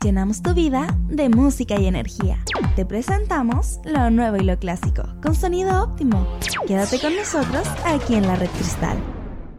Llenamos tu vida de música y energía. Te presentamos lo nuevo y lo clásico, con sonido óptimo. Quédate con nosotros aquí en La Red Cristal.